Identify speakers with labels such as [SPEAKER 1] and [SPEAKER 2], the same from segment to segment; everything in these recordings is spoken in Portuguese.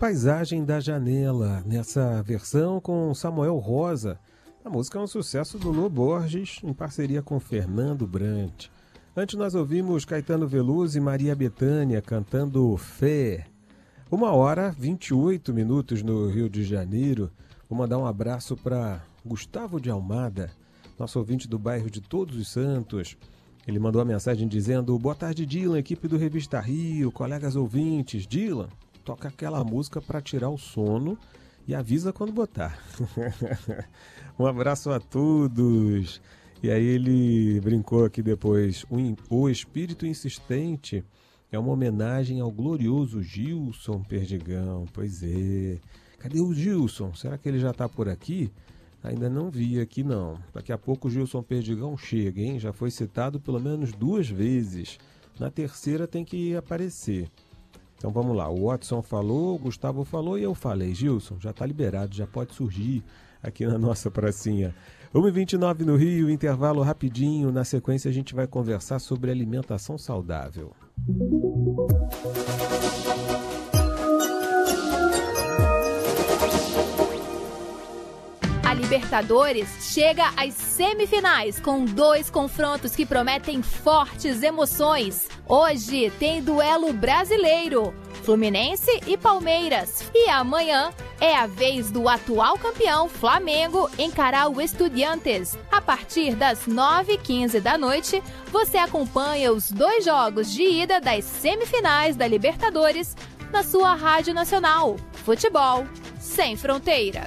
[SPEAKER 1] Paisagem da Janela, nessa versão com Samuel Rosa. A música é um sucesso do Lô Borges, em parceria com Fernando Brant. Antes nós ouvimos Caetano Veloso e Maria Bethânia cantando Fé. 1h28 no Rio de Janeiro. Vou mandar um abraço para Gustavo de Almada, nosso ouvinte do bairro de Todos os Santos. Ele mandou a mensagem dizendo: boa tarde, Dylan, equipe do Revista Rio, colegas ouvintes. Dylan, toca aquela música para tirar o sono e avisa quando botar. Um abraço a todos. E aí ele brincou aqui depois: o Espírito Insistente é uma homenagem ao glorioso Gilson Perdigão. Pois é. Cadê o Gilson? Será que ele já está por aqui? Ainda não vi aqui, não. Daqui a pouco o Gilson Perdigão chega, hein? Já foi citado pelo menos 2 vezes. Na terceira tem que aparecer. Então vamos lá. O Watson falou, o Gustavo falou e eu falei. Gilson, já está liberado, já pode surgir aqui na nossa pracinha. 1h29 no Rio, intervalo rapidinho. Na sequência a gente vai conversar sobre alimentação saudável.
[SPEAKER 2] A Libertadores chega às semifinais com 2 confrontos que prometem fortes emoções. Hoje tem duelo brasileiro, Fluminense e Palmeiras. E amanhã é a vez do atual campeão Flamengo encarar o Estudiantes. A partir das 9h15 da noite, você acompanha os 2 jogos de ida das semifinais da Libertadores na sua Rádio Nacional. Futebol sem fronteiras.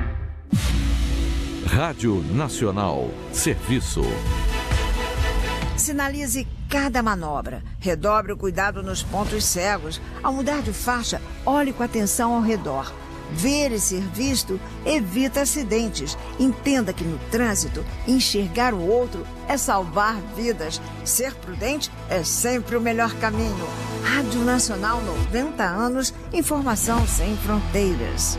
[SPEAKER 3] Rádio Nacional. Serviço.
[SPEAKER 4] Sinalize cada manobra. Redobre o cuidado nos pontos cegos. Ao mudar de faixa, olhe com atenção ao redor. Ver e ser visto evita acidentes. Entenda que no trânsito, enxergar o outro é salvar vidas. Ser prudente é sempre o melhor caminho. Rádio Nacional, 90 anos, informação sem fronteiras.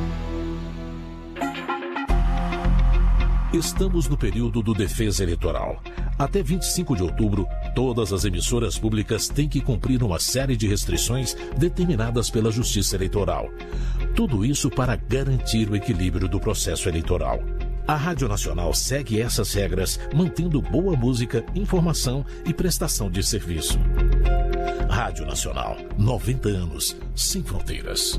[SPEAKER 5] Estamos no período do Defesa Eleitoral. Até 25 de outubro, todas as emissoras públicas têm que cumprir uma série de restrições determinadas pela Justiça Eleitoral. Tudo isso para garantir o equilíbrio do processo eleitoral. A Rádio Nacional segue essas regras, mantendo boa música, informação e prestação de serviço. Rádio Nacional, 90 anos, sem fronteiras.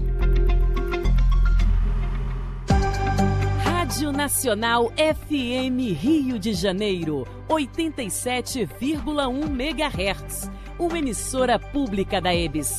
[SPEAKER 6] Rádio Nacional FM Rio de Janeiro, 87,1 MHz. Uma emissora pública da EBC.